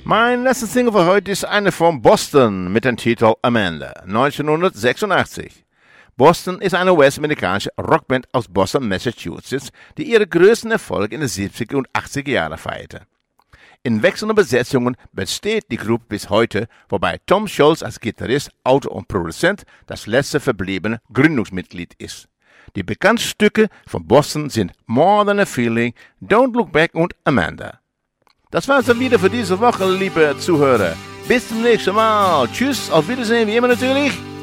Mein letzter Single für heute ist eine von Boston mit dem Titel Amanda, 1986. Boston ist eine US-amerikanische Rockband aus Boston, Massachusetts, die ihre größten Erfolge in den 70er und 80er Jahren feierte. In wechselnden Besetzungen besteht die Gruppe bis heute, wobei Tom Scholz als Gitarrist, Autor und Produzent das letzte verbliebene Gründungsmitglied ist. Die bekannten Stücke von Boston sind More Than a Feeling, Don't Look Back und Amanda. Das war's dann wieder für diese Woche, liebe Zuhörer. Bis zum nächsten Mal. Tschüss, auf Wiedersehen, wie immer natürlich.